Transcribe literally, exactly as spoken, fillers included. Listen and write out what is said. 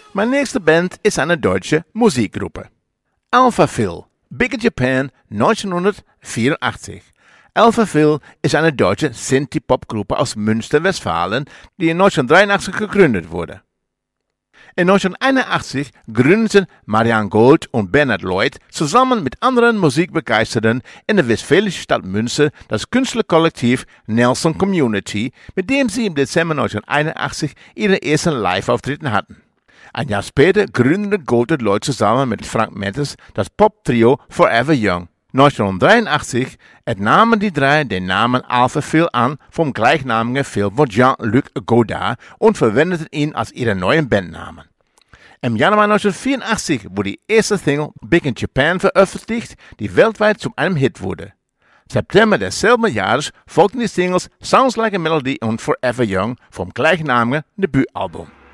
Meine nächste Band ist eine deutsche Musikgruppe. Alpha Phil, Big in Japan, neunzehnhundertvierundachtzig. Alpha Phil ist eine deutsche Synthie-Pop-Gruppe aus Münster, Westfalen, die in neunzehnhundertdreiundachtzig gegründet wurde. In neunzehnhunderteinundachtzig gründeten Marianne Gold und Bernhard Lloyd zusammen mit anderen Musikbegeisterten in der westfälischen Stadt Münster das Künstlerkollektiv Nelson Community, mit dem sie im Dezember neunzehnhunderteinundachtzig ihre ersten Live-Auftritte hatten. Ein Jahr später gründete Gold und Lloyd zusammen mit Frank Mattes das Pop-Trio Forever Young. neunzehnhundertdreiundachtzig entnahmen die drei den Namen Alpha Phil an vom gleichnamigen Film von Jean-Luc Godard und verwendeten ihn als ihren neuen Bandnamen. Im Januar neunzehnhundertvierundachtzig wurde die erste Single Big in Japan veröffentlicht, die weltweit zu einem Hit wurde. September desselben Jahres folgten die Singles Sounds Like a Melody und Forever Young vom gleichnamigen Debütalbum.